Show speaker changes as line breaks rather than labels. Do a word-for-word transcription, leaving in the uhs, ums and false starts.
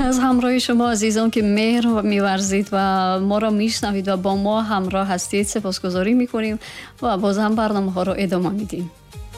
از همراهی شما عزیزان که مهر می‌ورزید و ما را میشنوید و با ما همراه هستید سپاسگزاری میکنیم و باز هم برنامه ها را ادامه میدیم.